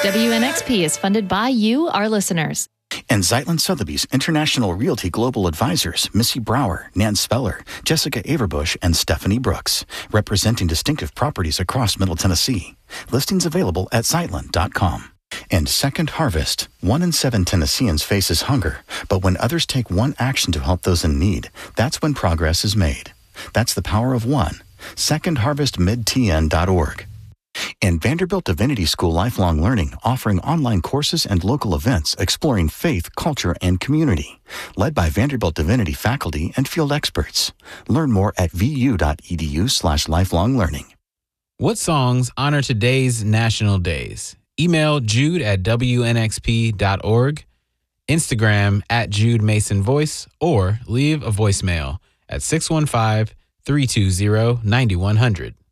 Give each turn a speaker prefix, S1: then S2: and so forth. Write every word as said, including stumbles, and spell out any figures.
S1: W N X P is funded by you, our listeners.
S2: And Zeitlin Sotheby's International Realty Global Advisors, Missy Brower, Nan Speller, Jessica Averbush, and Stephanie Brooks, representing distinctive properties across Middle Tennessee. Listings available at zeitlin dot com. And Second Harvest. One in seven Tennesseans faces hunger, but when others take one action to help those in need, that's when progress is made. That's the power of one. second harvest mid t n dot org. And Vanderbilt Divinity School Lifelong Learning, offering online courses and local events exploring faith, culture, and community. Led by Vanderbilt Divinity faculty and field experts. Learn more at vu.edu slash lifelong learning.
S3: What songs honor today's national days? Email Jude at W N X P dot org, Instagram at Jude Mason Voice, or leave a voicemail at six one five, three two zero, nine one zero zero.